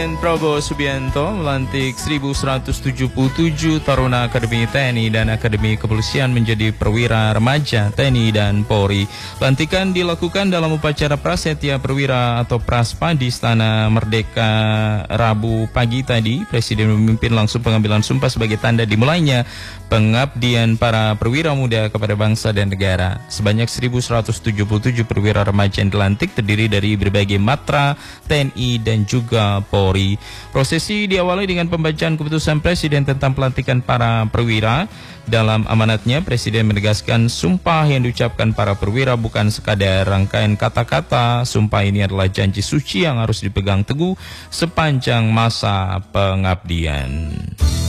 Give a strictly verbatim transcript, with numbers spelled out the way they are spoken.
Prabowo Subianto melantik seribu seratus tujuh puluh tujuh Taruna Akademi T N I dan Akademi Kepolisian menjadi perwira remaja T N I dan Polri. Pelantikan dilakukan dalam upacara prasetya perwira atau Praspa di Istana Merdeka Rabu pagi tadi. Presiden memimpin langsung pengambilan sumpah sebagai tanda dimulainya pengabdian para perwira muda kepada bangsa dan negara. Sebanyak seribu seratus tujuh puluh tujuh perwira remaja yang dilantik terdiri dari berbagai matra T N I dan juga Polri. Prosesi diawali dengan pembacaan keputusan Presiden tentang pelantikan para perwira. Dalam amanatnya, Presiden menegaskan sumpah yang diucapkan para perwira bukan sekadar rangkaian kata-kata. Sumpah ini adalah janji suci yang harus dipegang teguh sepanjang masa pengabdian.